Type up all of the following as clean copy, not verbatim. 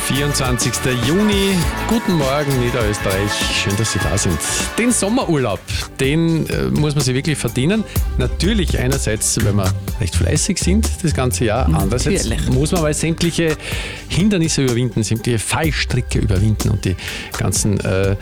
24. Juni. Guten Morgen, Niederösterreich. Schön, dass Sie da sind. Den Sommerurlaub, den muss man sich wirklich verdienen. Natürlich einerseits, weil wir recht fleißig sind das ganze Jahr. Andererseits muss man aber sämtliche Hindernisse überwinden, sämtliche Fallstricke überwinden und die ganzen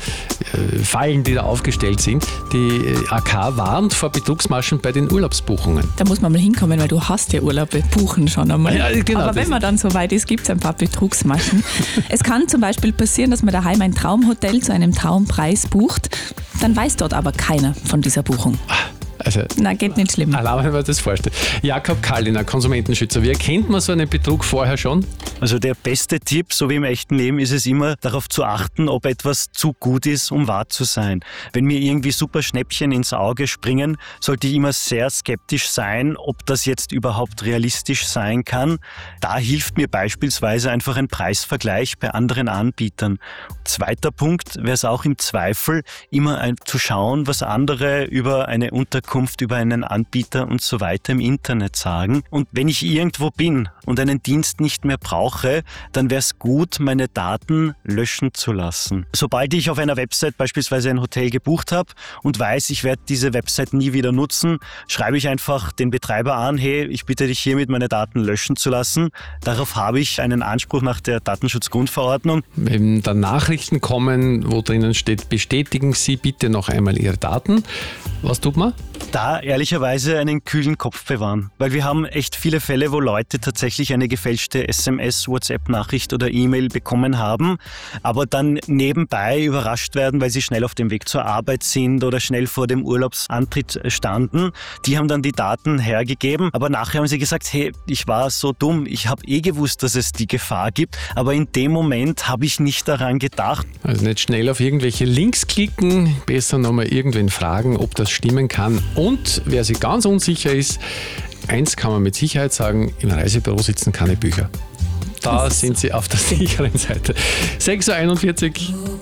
Fallen, die da aufgestellt sind. Die AK warnt vor Betrugsmaschen bei den Urlaubsbuchungen. Da muss man mal hinkommen, weil du hast ja Urlaube buchen schon einmal. Ja, genau, aber wenn man dann so weit ist, gibt es ein paar Betrugsmaschen. Es kann zum Beispiel passieren, dass man daheim ein Traumhotel zu einem Traumpreis bucht. Dann weiß dort aber keiner von dieser Buchung. Also, nein, geht nicht schlimm. Allein, wenn man das vorstellt. Jakob Kalliner, Konsumentenschützer. Wie erkennt man so einen Betrug vorher schon? Also der beste Tipp, so wie im echten Leben, ist es immer, darauf zu achten, ob etwas zu gut ist, um wahr zu sein. Wenn mir irgendwie super Schnäppchen ins Auge springen, sollte ich immer sehr skeptisch sein, ob das jetzt überhaupt realistisch sein kann. Da hilft mir beispielsweise einfach ein Preisvergleich bei anderen Anbietern. Zweiter Punkt wäre es auch im Zweifel, immer zu schauen, was andere über eine Unterkunft, über einen Anbieter und so weiter im Internet sagen. Und wenn ich irgendwo bin und einen Dienst nicht mehr brauche, dann wäre es gut, meine Daten löschen zu lassen. Sobald ich auf einer Website beispielsweise ein Hotel gebucht habe und weiß, ich werde diese Website nie wieder nutzen, schreibe ich einfach den Betreiber an, hey, ich bitte dich hiermit, meine Daten löschen zu lassen. Darauf habe ich einen Anspruch nach der Datenschutzgrundverordnung. Wenn da Nachrichten kommen, wo drinnen steht, bestätigen Sie bitte noch einmal Ihre Daten. Was tut man? Da ehrlicherweise einen kühlen Kopf bewahren, weil wir haben echt viele Fälle, wo Leute tatsächlich eine gefälschte SMS, WhatsApp-Nachricht oder E-Mail bekommen haben, aber dann nebenbei überrascht werden, weil sie schnell auf dem Weg zur Arbeit sind oder schnell vor dem Urlaubsantritt standen. Die haben dann die Daten hergegeben, aber nachher haben sie gesagt, hey, ich war so dumm, ich habe gewusst, dass es die Gefahr gibt, aber in dem Moment habe ich nicht daran gedacht. Also nicht schnell auf irgendwelche Links klicken, besser nochmal irgendwen fragen, ob das stimmen kann. Und wer sich ganz unsicher ist, eins kann man mit Sicherheit sagen, im Reisebüro sitzen keine Bücher. Da sind Sie auf der sicheren Seite. 6.41 Uhr.